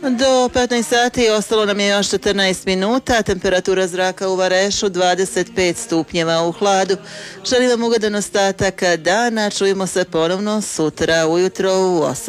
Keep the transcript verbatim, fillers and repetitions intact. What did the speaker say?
Do petnaest sati ostalo nam je još četrnaest minuta, temperatura zraka u Varešu dvadeset pet stupnjeva u hladu. Želim vam ugodan ostatak dana, čujemo se ponovno sutra ujutro u osam.